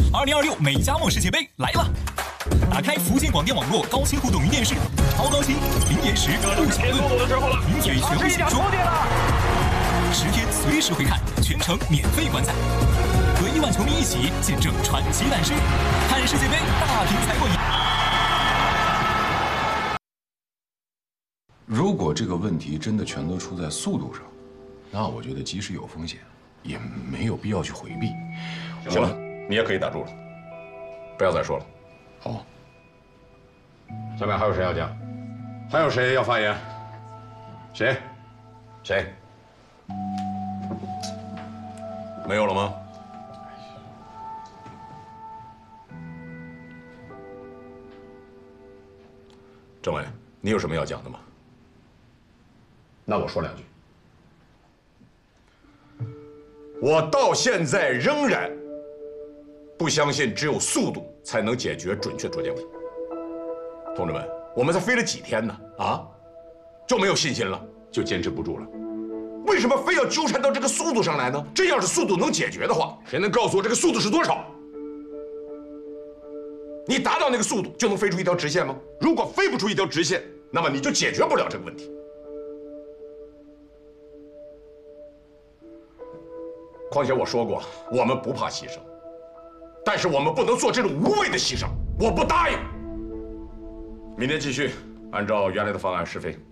2026美加墨世界杯来了！打开福建广电网络高清互动云电视，超高清、零延时、不抢论，名嘴全部解说，10天随时回看，全程免费观赛，和亿万球迷一起见证传奇诞生，看世界杯大屏才过瘾。 如果这个问题真的全都出在速度上，那我觉得即使有风险，也没有必要去回避。 行了，你也可以打住了，不要再说了。 好。 下面还有谁要讲？还有谁要发言？谁？谁？没有了吗？政委，你有什么要讲的吗？那我说两句。我到现在仍然不相信只有速度才能解决准确捉奸问题。同志们，我们才飞了几天呢？啊，就没有信心了，就坚持不住了。为什么非要纠缠到这个速度上来呢？真要是速度能解决的话，谁能告诉我这个速度是多少？你达到那个速度就能飞出一条直线吗？如果飞不出一条直线，那么你就解决不了这个问题。况且我说过，我们不怕牺牲，但是我们不能做这种无谓的牺牲。我不答应。明天继续按照原来的方案试飞。